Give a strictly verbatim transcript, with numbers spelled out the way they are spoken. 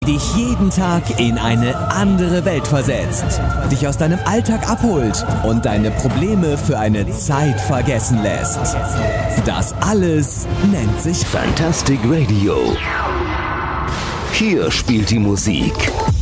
Dich jeden Tag in eine andere Welt versetzt, dich aus deinem Alltag abholt und deine Probleme für eine Zeit vergessen lässt. Das alles nennt sich Fantastic Radio. Hier spielt die Musik